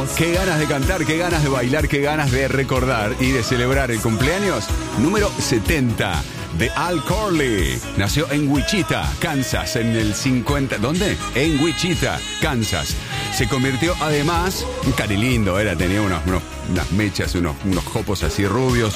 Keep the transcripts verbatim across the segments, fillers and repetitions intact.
Qué ganas de cantar, qué ganas de bailar, qué ganas de recordar y de celebrar el cumpleaños número setenta de Al Corley. Nació en Wichita, Kansas, en el cincuenta. ¿Dónde? En Wichita, Kansas. Se convirtió además, un cari lindo era, tenía unos, unos, unas mechas, unos, unos jopos así rubios.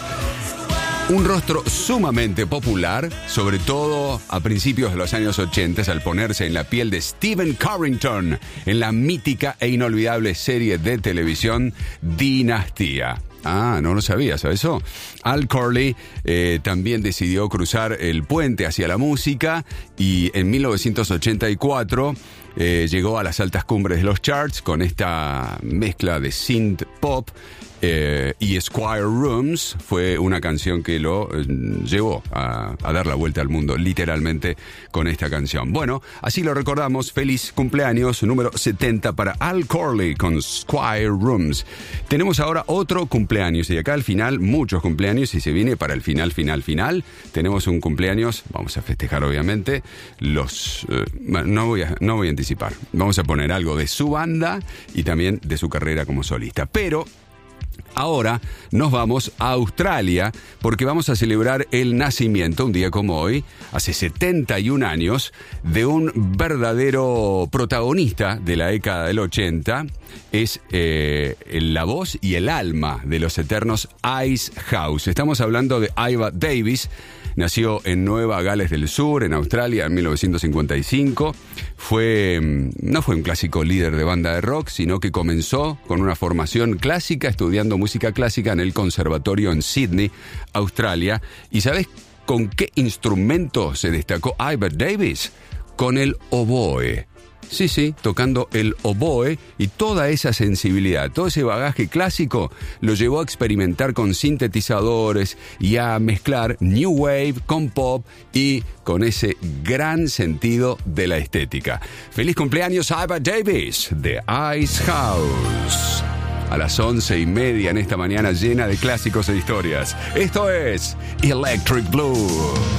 Un rostro sumamente popular, sobre todo a principios de los años ochenta, al ponerse en la piel de Stephen Carrington en la mítica e inolvidable serie de televisión Dinastía. Ah, no lo sabías, ¿sabes eso? Al Corley eh, también decidió cruzar el puente hacia la música y en mil novecientos ochenta y cuatro eh, llegó a las altas cumbres de los charts con esta mezcla de synth pop. Eh, y Squire Rooms fue una canción que lo eh, llevó a, a dar la vuelta al mundo, literalmente, con esta canción. Bueno, así lo recordamos. Feliz cumpleaños número setenta para Al Corley con Squire Rooms. Tenemos ahora otro cumpleaños y acá al final muchos cumpleaños y se viene para el final, final, final. Tenemos un cumpleaños, vamos a festejar obviamente. Los eh, no voy a, no voy a anticipar. Vamos a poner algo de su banda y también de su carrera como solista. Pero ahora nos vamos a Australia porque vamos a celebrar el nacimiento, un día como hoy, hace setenta y un años, de un verdadero protagonista de la década del ochenta. Es eh, la voz y el alma de los eternos Ice House. Estamos hablando de Iva Davis. Nació en Nueva Gales del Sur, en Australia, en mil novecientos cincuenta y cinco. Fue, no fue un clásico líder de banda de rock, sino que comenzó con una formación clásica, estudiando música clásica en el conservatorio en Sydney, Australia. ¿Y sabes con qué instrumento se destacó Iva Davis? Con el oboe. Sí, sí, tocando el oboe, y toda esa sensibilidad, todo ese bagaje clásico lo llevó a experimentar con sintetizadores y a mezclar new wave con pop y con ese gran sentido de la estética. ¡Feliz cumpleaños Iva Davis de Ice House! A las once y media en esta mañana llena de clásicos e historias. Esto es Electric Blue.